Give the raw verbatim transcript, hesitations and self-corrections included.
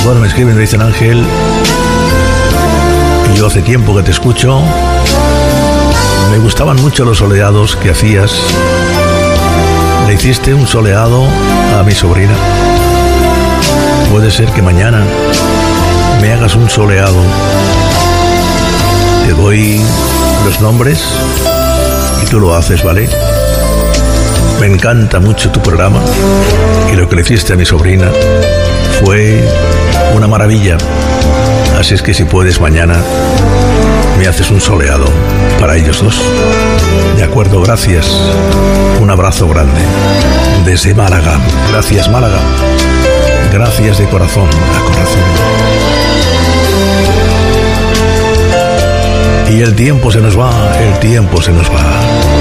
Bueno, me escriben, me dicen: Ángel, yo hace tiempo que te escucho. Me gustaban mucho los soleados que hacías. Le hiciste un soleado a mi sobrina. Puede ser que mañana me hagas un soleado. Te doy los nombres y tú lo haces, ¿vale? Me encanta mucho tu programa y lo que le hiciste a mi sobrina fue una maravilla. Así es que si puedes mañana me haces un soleado para ellos dos. De acuerdo, gracias. Un abrazo grande desde Málaga. Gracias, Málaga. Gracias de corazón a corazón. Y el tiempo se nos va, el tiempo se nos va.